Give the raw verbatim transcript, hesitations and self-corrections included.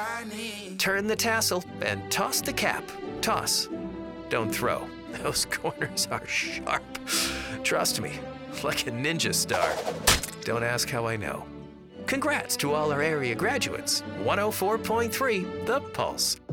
shiny. Turn the tassel and toss the cap. Toss. Don't throw. Those corners are sharp. Trust me, like a ninja star. Don't ask how I know. Congrats to all our area graduates. one oh four point three The Pulse.